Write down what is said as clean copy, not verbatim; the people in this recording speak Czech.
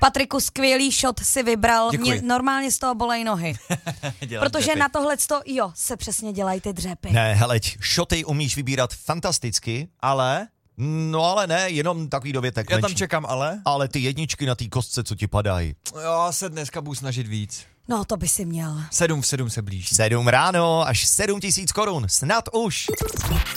Patriku, skvělý shot si vybral. Děkuji. Mě normálně z toho bolej nohy. Protože dřepy. na tohleto, se přesně dělají ty dřepy. Ne, heleď, šoty umíš vybírat fantasticky, ale... No ale ne, jenom takový dovětek. Já tam čekám, ale? Ale ty jedničky na té kostce, co ti padají. Já se dneska budu snažit víc. No, to by si měl. 7 v 7 se blíží. 7 ráno, až 7 000 korun, snad už.